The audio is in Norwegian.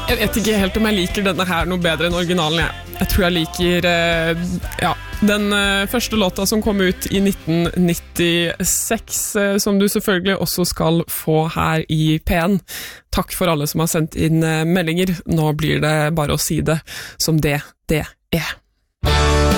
Jeg vet ikke helt om jeg liker denne her noe bedre enn originalen. Jeg tror jeg liker den første låta som kom ut i 1996, som du selvfølgelig også skal få her i P1. Takk for alle som har sendt inn meldinger. Nå blir det bare å si det som det er.